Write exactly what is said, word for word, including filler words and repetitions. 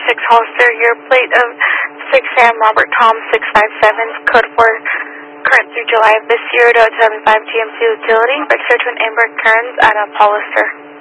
six Hollister, your plate of six Sam Robert Tom six five seven, code for current through July of this year to seven five G M C utility, registered to an Amber Kearns at a Hollister.